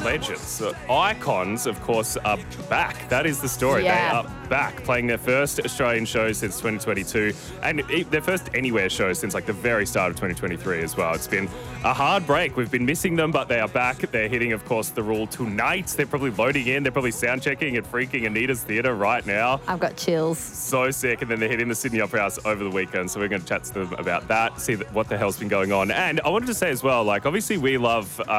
legends, icons, of course, are back. That is the story. Yeah. They are back playing their first Australian show since 2022 and their first anywhere show since like the very start of 2023 as well. It's been a hard break. We've been missing them, but they are back. They're hitting, of course, the Rule tonight. They're probably loading in. They're probably sound checking at freaking Anita's Theatre right now. I've got chills. So sick. And then they're hitting the Sydney Opera House over the weekend. So we're going to chat to them about that, see what the hell's been going on. And I wanted to say as well, like, obviously we love